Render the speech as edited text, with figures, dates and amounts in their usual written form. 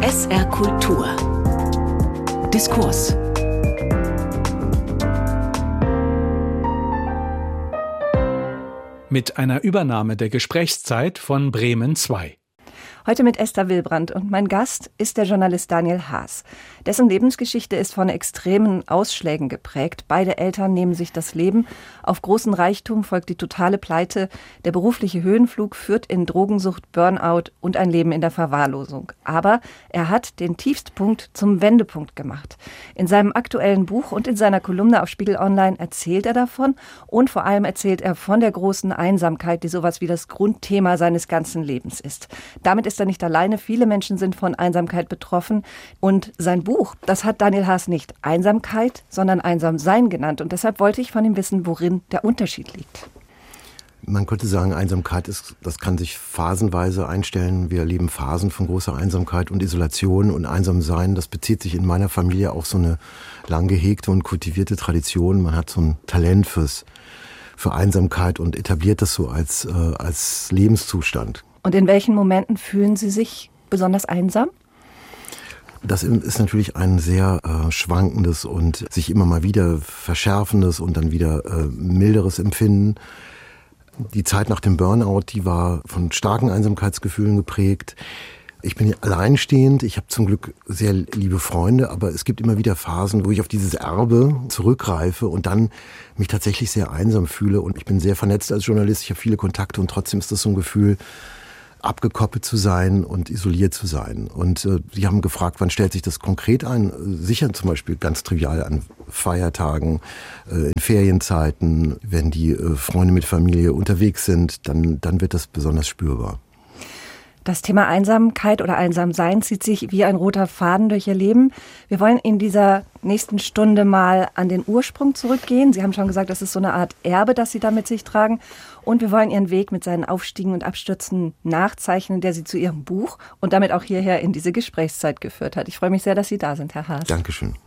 SR Kultur. Diskurs. Mit einer Übernahme der Gesprächszeit von Bremen 2. Heute mit Esther Wilbrand und mein Gast ist der Journalist Daniel Haas. Dessen Lebensgeschichte ist von extremen Ausschlägen geprägt. Beide Eltern nehmen sich das Leben. Auf großen Reichtum folgt die totale Pleite. Der berufliche Höhenflug führt in Drogensucht, Burnout und ein Leben in der Verwahrlosung. Aber er hat den Tiefstpunkt zum Wendepunkt gemacht. In seinem aktuellen Buch und in seiner Kolumne auf Spiegel Online erzählt er davon und vor allem erzählt er von der großen Einsamkeit, die sowas wie das Grundthema seines ganzen Lebens ist. Damit ist er nicht alleine. Viele Menschen sind von Einsamkeit betroffen. Und sein Buch, das hat Daniel Haas nicht Einsamkeit, sondern Einsamsein genannt. Und deshalb wollte ich von ihm wissen, worin der Unterschied liegt. Man könnte sagen, Einsamkeit das kann sich phasenweise einstellen. Wir erleben Phasen von großer Einsamkeit und Isolation und Einsamsein. Das bezieht sich in meiner Familie auf so eine lang gehegte und kultivierte Tradition. Man hat so ein Talent für Einsamkeit und etabliert das so als Lebenszustand. Und in welchen Momenten fühlen Sie sich besonders einsam? Das ist natürlich ein sehr schwankendes und sich immer mal wieder verschärfendes und dann wieder milderes Empfinden. Die Zeit nach dem Burnout, die war von starken Einsamkeitsgefühlen geprägt. Ich bin alleinstehend, ich habe zum Glück sehr liebe Freunde, aber es gibt immer wieder Phasen, wo ich auf dieses Erbe zurückgreife und dann mich tatsächlich sehr einsam fühle. Und ich bin sehr vernetzt als Journalist, ich habe viele Kontakte und trotzdem ist das so ein Gefühl, abgekoppelt zu sein und isoliert zu sein. Und die haben gefragt, wann stellt sich das konkret ein? Sicher zum Beispiel ganz trivial an Feiertagen, in Ferienzeiten, wenn die Freunde mit Familie unterwegs sind, dann wird das besonders spürbar. Das Thema Einsamkeit oder Einsamsein zieht sich wie ein roter Faden durch Ihr Leben. Wir wollen in dieser nächsten Stunde mal an den Ursprung zurückgehen. Sie haben schon gesagt, das ist so eine Art Erbe, das Sie da mit sich tragen. Und wir wollen Ihren Weg mit seinen Aufstiegen und Abstürzen nachzeichnen, der Sie zu Ihrem Buch und damit auch hierher in diese Gesprächszeit geführt hat. Ich freue mich sehr, dass Sie da sind, Herr Haas. Dankeschön.